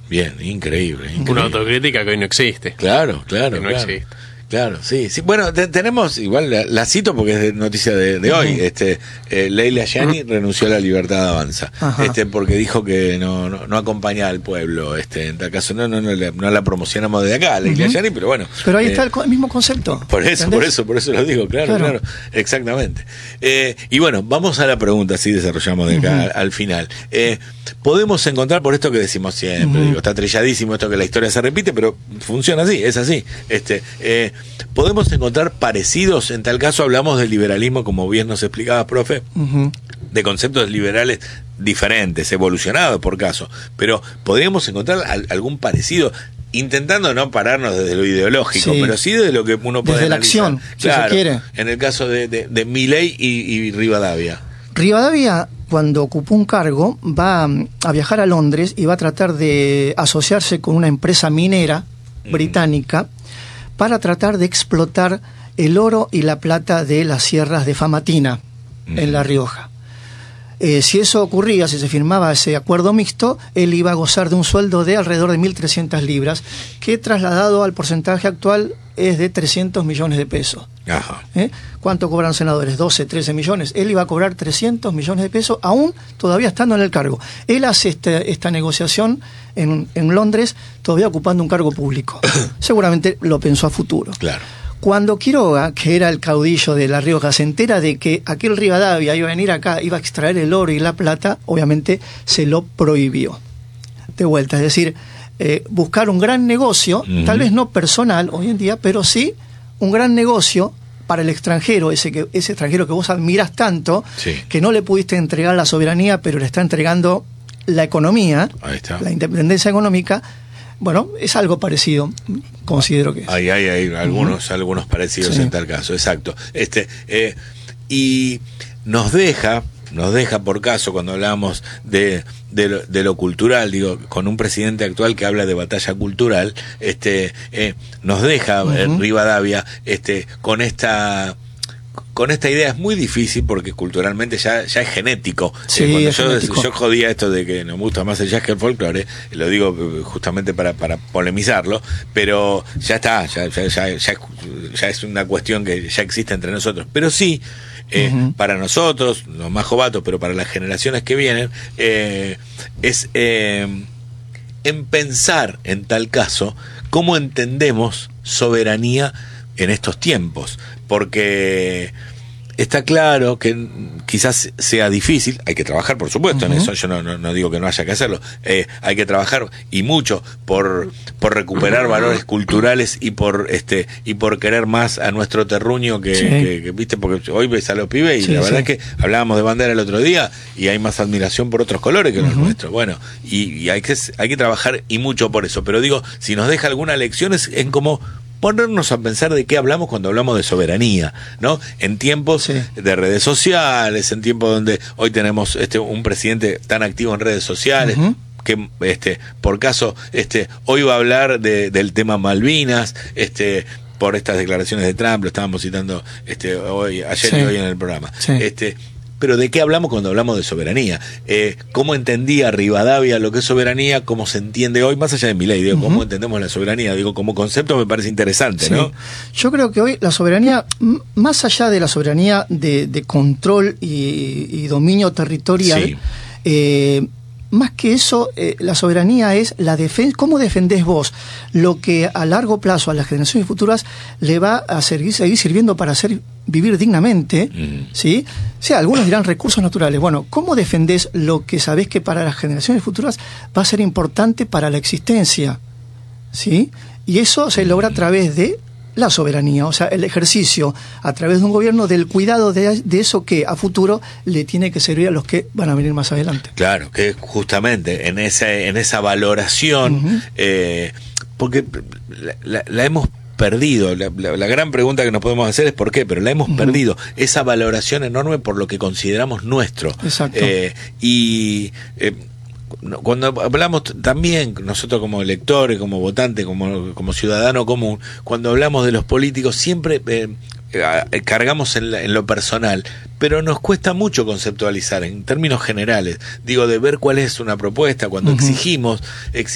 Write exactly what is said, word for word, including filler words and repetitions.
Bien, increíble, increíble. Una autocrítica que hoy no existe. Claro, claro, que no claro. existe. Claro, sí, sí. Bueno, te, tenemos, igual la, la cito porque es de noticia de, de hoy, este eh, Leila Yani uh-huh. renunció a la Libertad de Avanza, Ajá. este porque dijo que no, no, no acompañaba al pueblo, este en tal caso no no no, la, no la promocionamos desde acá, Leila uh-huh. Yani, pero bueno. Pero ahí eh, está el, el mismo concepto. Por eso, ¿entendés? por eso, por eso lo digo, claro, claro, claro exactamente. Eh, y bueno, vamos a la pregunta, así desarrollamos de acá uh-huh. al, al final. Eh, podemos encontrar, por esto que decimos siempre, uh-huh. digo, está trilladísimo esto que la historia se repite, pero funciona así, es así. Este, eh, podemos encontrar parecidos, en tal caso hablamos del liberalismo, como bien nos explicaba, profe, uh-huh. de conceptos liberales diferentes, evolucionados por caso, pero podríamos encontrar al, algún parecido, intentando no pararnos desde lo ideológico, sí. pero sí desde lo que uno puede desde analizar. La acción, claro, si se quiere. En el caso de, de, de Milei y, y Rivadavia. Rivadavia, cuando ocupó un cargo, va a viajar a Londres y va a tratar de asociarse con una empresa minera uh-huh. británica para tratar de explotar el oro y la plata de las sierras de Famatina, uh-huh. en La Rioja. Eh, si eso ocurría, si se firmaba ese acuerdo mixto, él iba a gozar de un sueldo de alrededor de mil trescientas libras, que trasladado al porcentaje actual es de trescientos millones de pesos. Ajá. ¿Eh? ¿Cuánto cobran senadores? doce, trece millones. Él iba a cobrar trescientos millones de pesos, aún todavía estando en el cargo. Él hace este, esta negociación en, en Londres, todavía ocupando un cargo público. Seguramente lo pensó a futuro. Claro. Cuando Quiroga, que era el caudillo de La Rioja, se entera de que aquel Rivadavia iba a venir acá, iba a extraer el oro y la plata, obviamente se lo prohibió. De vuelta, es decir, eh, buscar un gran negocio, uh-huh. tal vez no personal hoy en día, pero sí un gran negocio para el extranjero, ese que ese extranjero que vos admirás tanto, sí. que no le pudiste entregar la soberanía, pero le está entregando la economía, Ahí está. La independencia económica. Bueno, es algo parecido, considero que es. Hay, hay, hay algunos, uh-huh. algunos parecidos sí. en tal caso, exacto. Este, eh, y nos deja, nos deja por caso, cuando hablamos de, de, lo, de lo cultural, digo, con un presidente actual que habla de batalla cultural, este, eh, nos deja uh-huh. eh, Rivadavia, este, con esta... Con esta idea es muy difícil porque culturalmente ya, ya es genético. Sí, eh, cuando es yo, genético. yo jodía esto de que nos gusta más el jazz que el folclore, lo digo justamente para, para polemizarlo, pero ya está, ya, ya, ya, ya, ya es una cuestión que ya existe entre nosotros. Pero sí, eh, uh-huh. para nosotros, los más jovatos, pero para las generaciones que vienen, eh, es eh, en pensar en tal caso cómo entendemos soberanía en estos tiempos, porque está claro que quizás sea difícil, hay que trabajar por supuesto uh-huh. en eso, yo no, no, no digo que no haya que hacerlo, eh, hay que trabajar y mucho por, por recuperar valores culturales y por este y por querer más a nuestro terruño que, sí. que, que viste, porque hoy ves a los pibes y sí, la verdad sí. es que hablábamos de bandera el otro día y hay más admiración por otros colores que uh-huh. los nuestros, bueno, y, y hay que hay que trabajar y mucho por eso, pero digo, si nos deja alguna lección es en cómo ponernos a pensar de qué hablamos cuando hablamos de soberanía, ¿no? En tiempos sí. de redes sociales, en tiempos donde hoy tenemos este un presidente tan activo en redes sociales, uh-huh. que este por caso este hoy va a hablar de, del tema Malvinas, este por estas declaraciones de Trump, lo estábamos citando este hoy ayer sí. y hoy en el programa. Sí. Este Pero ¿de qué hablamos cuando hablamos de soberanía? Eh, ¿Cómo entendía Rivadavia lo que es soberanía? ¿Cómo se entiende hoy? Más allá de mi ley, digo, uh-huh. ¿cómo entendemos la soberanía? Digo, como concepto me parece interesante, sí. ¿no? Yo creo que hoy la soberanía, m- más allá de la soberanía de, de control y, y dominio territorial, sí. eh, más que eso, eh, la soberanía es la defensa. ¿Cómo defendés vos lo que a largo plazo a las generaciones futuras le va a seguir, seguir sirviendo para hacer vivir dignamente? Mm. ¿Sí? O sea, algunos dirán recursos naturales. Bueno, ¿cómo defendés lo que sabés que para las generaciones futuras va a ser importante para la existencia? ¿Sí? Y eso se logra a través de la soberanía, o sea, el ejercicio a través de un gobierno del cuidado de, de eso que a futuro le tiene que servir a los que van a venir más adelante. Claro, que justamente en esa, en esa valoración, uh-huh. eh, porque la, la, la hemos perdido, la, la, la gran pregunta que nos podemos hacer es por qué, pero la hemos uh-huh. perdido, esa valoración enorme por lo que consideramos nuestro. Exacto. Eh, y... Eh, cuando hablamos también, nosotros como electores, como votantes, como, como ciudadano común, cuando hablamos de los políticos siempre eh, eh, cargamos en, la, en lo personal, pero nos cuesta mucho conceptualizar en términos generales, digo, de ver cuál es una propuesta, cuando uh-huh. exigimos, exigimos